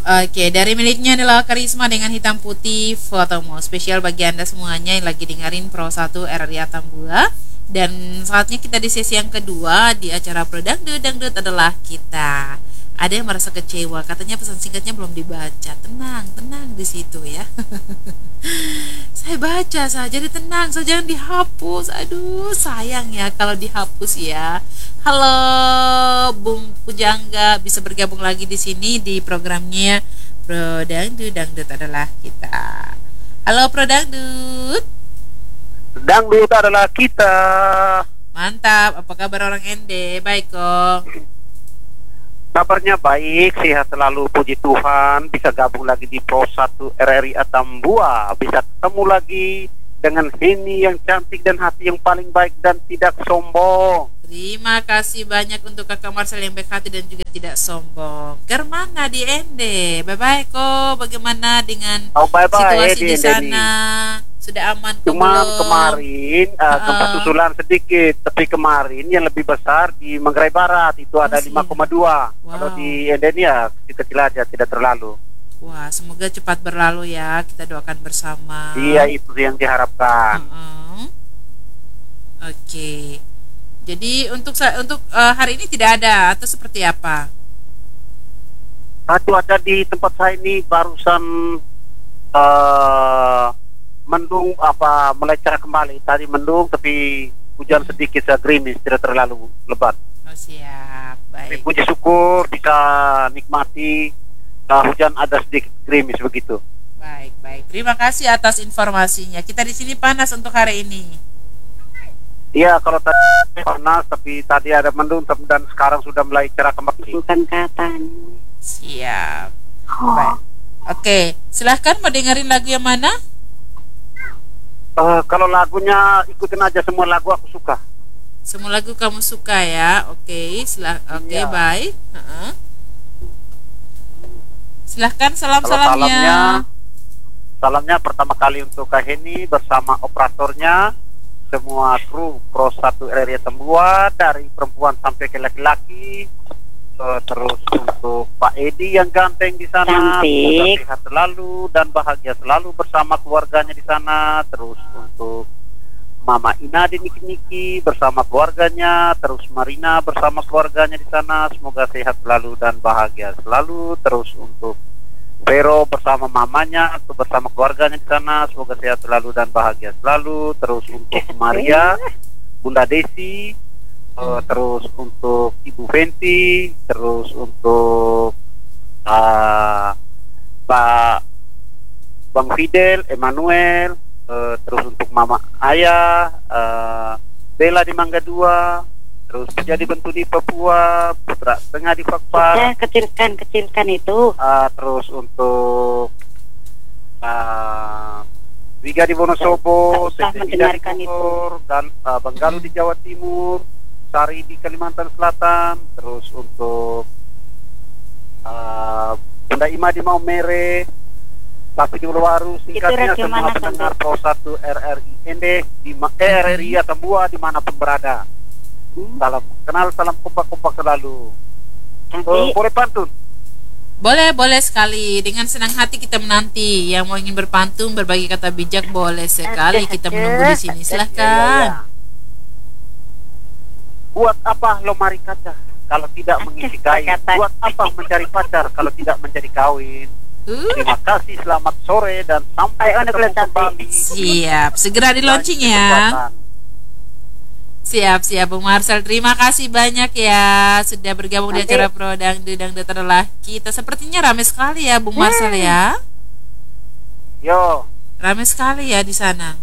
Oke, dari miliknya adalah Karisma dengan hitam putih fotomo. Spesial bagi Anda semuanya yang lagi dengerin Pro 1 RRI Atambua. Dan saatnya kita di sesi yang kedua di acara Pro Dangdut. Dangdut adalah kita. Ada yang merasa kecewa, katanya pesan singkatnya belum dibaca. Tenang, tenang di situ ya. Saya baca saja, jadi tenang saja, jangan dihapus. Aduh, sayang ya kalau dihapus ya. Halo, Bung Pujangga, bisa bergabung lagi di sini di programnya Pro Dangdut. Dangdut adalah kita. Halo Pro Dangdut. Dangdut adalah kita. Mantap, apa kabar orang Ende? Baik kok. Kabarnya baik, sehat selalu, puji Tuhan. Bisa gabung lagi di Pro 1 RRI Atambua. Bisa ketemu lagi dengan Heni yang cantik dan hati yang paling baik dan tidak sombong. Terima kasih banyak untuk Kakak Marcel yang baik hati dan juga tidak sombong. Kermana di Ende? Bye-bye kok. Bagaimana dengan situasi di sana? Sudah aman kok Cuma belum? kemarin gempa susulan sedikit, tapi kemarin yang lebih besar di Manggarai Barat itu ada 5,2. Wow. Kalau di Ende ini ya kecil-kecil aja, tidak terlalu. Wah, semoga cepat berlalu ya. Kita doakan bersama. Iya, itu yang diharapkan. Oke. Jadi untuk hari ini tidak ada atau seperti apa? Cuaca di tempat saya ini barusan mendung mulai cerah kembali. Tadi mendung tapi hujan sedikit, gerimis, tidak terlalu lebat. Oh siap, Tapi baik. puji syukur bisa nikmati hujan ada sedikit gerimis begitu. Baik, baik. Terima kasih atas informasinya. Kita di sini panas untuk hari ini. Iya, kalau tadi panas tapi tadi ada mendung dan sekarang sudah mulai cerah kembali. Bukan katanya. Siap. Baik. Oke, silahkan mau dengerin lagu yang mana? Kalau lagunya ikutin aja, semua lagu aku suka. Semua lagu kamu suka ya? Oke, Iya. baik. Silahkan Kalau salamnya. salamnya pertama kali untuk Kak Heni bersama operatornya, semua kru Pro 1 RRI Atambua dari perempuan sampai ke laki-laki. Terus untuk Pak Edi yang ganteng di sana, semoga sehat selalu dan bahagia selalu bersama keluarganya di sana. Terus untuk Mama Ina di Niki-Niki bersama keluarganya, terus Marina bersama keluarganya di sana, semoga sehat selalu dan bahagia selalu. Terus untuk Vero bersama mamanya, bersama keluarganya di sana, semoga sehat selalu dan bahagia selalu. Terus untuk Maria, Bunda Desi, terus untuk Ibu Fenti, terus untuk Pak Bang Fidel, Emmanuel, terus untuk Mama Ayah, Bella di Mangga 2, terus jadi bentuk di Papua, Putra Tengah di Fakfak. Ya, kecilkan itu. Terus untuk Wiga di Wonosobo, Tak usah Tete Ida di mendengarkan Bogor, dan Bang Galuh di Jawa Timur, Sari di Kalimantan Selatan, terus untuk Bunda Ima di Maumere, Tapi di Uluwaru, singkatnya Itu semua mana, pendengar Pro 1 RRI Ende di RRI Atambua dimanapun berada. Salam kenal, salam kompak-kompak selalu. Boleh pantun? Boleh sekali. Dengan senang hati kita menanti. Yang mau ingin berpantun, berbagi kata bijak, boleh sekali. Kita menunggu di sini. Silahkan. Buat apa lo mari kaca kalau tidak mengisi kain? Buat apa mencari pacar kalau tidak menjadi kawin? Terima kasih, selamat sore dan sampai ketemu kembali. Siap, segera di launching ya. Siap Bung Marcel. Terima kasih banyak ya sudah bergabung di acara Pro Dangdut adalah kita. Sepertinya ramai sekali ya Bung Marcel ya. Yo, ramai sekali ya di sana.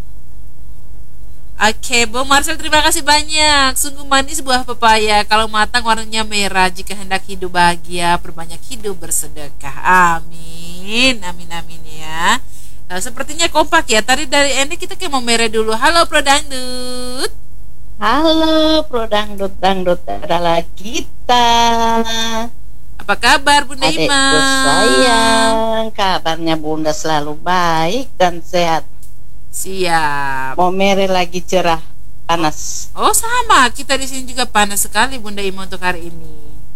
Oke, Bung Marcel, terima kasih banyak. Sungguh manis buah pepaya. Kalau matang warnanya merah. Jika hendak hidup bahagia, perbanyak hidup bersedekah. Amin, amin ya. Nah, sepertinya kompak ya. Tadi dari Ende kita ke Momere dulu. Halo Pro Dangdut. Halo Pro Dangdut adalah kita. Apa kabar Bunda Ima? Adekku sayang, kabarnya Bunda selalu baik dan sehat. Siap. Momere lagi cerah, panas. Oh sama, kita di sini juga panas sekali Bunda Ima untuk hari ini.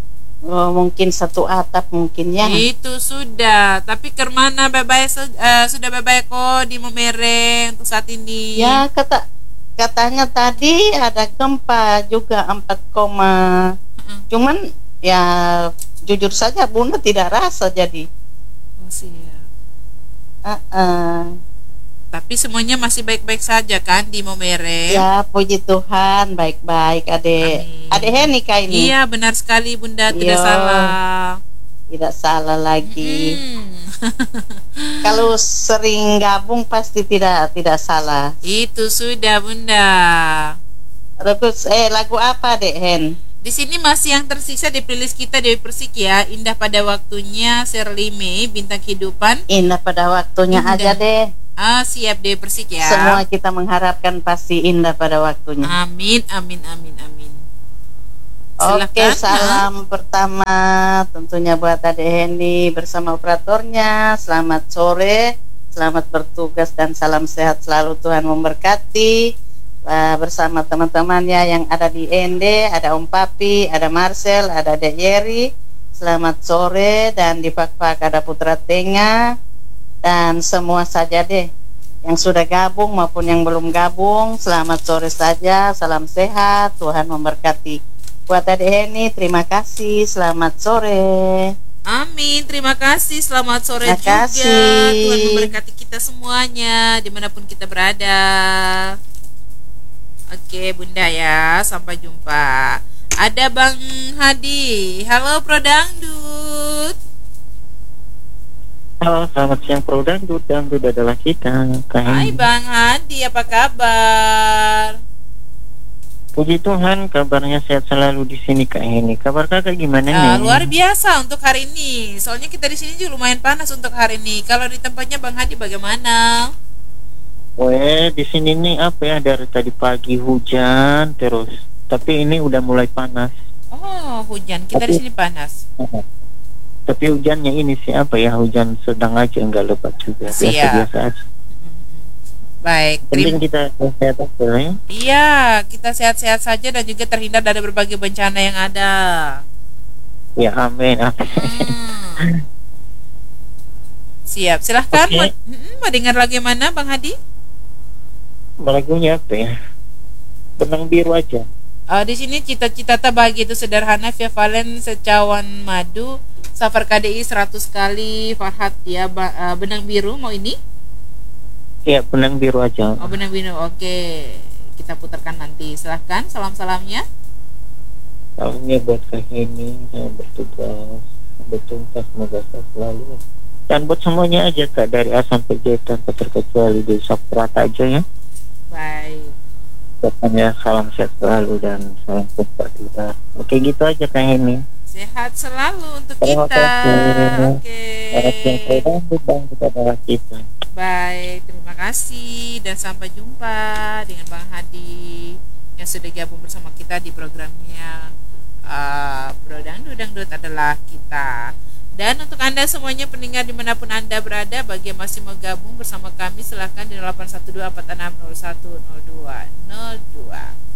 Oh, mungkin satu atap mungkin ya. Itu sudah. Tapi kemana bye-bye sudah bye-bye kok di Momere untuk saat ini. Ya, katanya tadi ada gempa juga 4, cuman ya jujur saja Bunda tidak rasa jadi. Oh, siap. Uh-uh. Tapi semuanya masih baik-baik saja kan di Momere? Ya, puji Tuhan, baik-baik, Adek. Amin. Adek Heni kah ini? Iya, benar sekali Bunda, tidak Iya. salah. Tidak salah lagi. Mm. Kalau sering gabung pasti tidak salah. Itu sudah Bunda. Terus lagu apa, Dek Hen? Di sini masih yang tersisa di playlist kita Dewi Persik ya. Indah pada waktunya, Shirley May, Bintang Kehidupan. Indah pada waktunya Indah. aja deh. Siap Dewi Persik ya. Semua kita mengharapkan pasti indah pada waktunya. Amin, amin, amin, amin. Oke, Silakan. salam pertama tentunya buat Adek Heni bersama operatornya. Selamat sore, selamat bertugas dan salam sehat selalu, Tuhan memberkati. Bersama teman-temannya yang ada di ND, ada Om Papi, ada Marcel, ada Dek Yeri. Selamat sore, dan di Pak ada Putra Tenga dan semua saja deh yang sudah gabung maupun yang belum gabung. Selamat sore saja, salam sehat, Tuhan memberkati. Buat Adek Heni, terima kasih, selamat sore. Amin, terima kasih. Selamat sore Terima juga. kasih. Tuhan memberkati kita semuanya dimanapun kita berada. Oke Bunda ya, sampai jumpa. Ada Bang Hadi. Halo Pro Dangdut. Halo, selamat siang Pro Dangdut. Dangdut adalah kita. Hai Bang Hadi, apa kabar? Puji Tuhan, kabarnya sehat selalu di sini Kak Heni. Kabar Kakak gimana nih? Luar biasa untuk hari ini. Soalnya kita di sini juga lumayan panas untuk hari ini. Kalau di tempatnya Bang Hadi bagaimana? Di sini nih apa ya, dari tadi pagi hujan terus. Tapi ini udah mulai panas. Oh, hujan. Kita di sini panas. Tapi hujannya ini sih apa ya, hujan sedang aja, enggak lebat juga. Biasa-biasa aja. Baik, Penting kita sehat aja ya. Iya, kita sehat-sehat saja dan juga terhindar dari berbagai bencana yang ada. Ya, amin. Siap, silahkan. Oke. Mau dengar lagu yang mana Bang Hadi? Lagunya apa ya? Benang biru aja. Di sini cita-cita tak bahagia itu sederhana, Via Valen, Secawan Madu, Safar KDI 100 kali, Farhat ya, Benang Biru mau ini? Ya, benang biru aja. Oh, Benang Biru, oke. Kita putarkan nanti. Silahkan, salam-salamnya. Salamnya buat Kak Heni yang bertugas bertuntas, semoga sehat selalu. Dan buat semuanya aja Kak, dari A sampai Z tanpa terkecuali, di Saprata aja ya. Baik. Pokoknya salam sehat selalu dan salam support kita. Oke, gitu aja Kak Heni. Sehat selalu untuk Terima kita. kasih. Oke. Harap yang terbaik dan kita adalah kita. Baik, terima kasih dan sampai jumpa dengan Bang Hadi yang sudah gabung bersama kita di programnya Bro Dangdut adalah kita. Dan untuk Anda semuanya pendengar dimanapun Anda berada, bagi yang masih mau gabung bersama kami silahkan di 81246010202.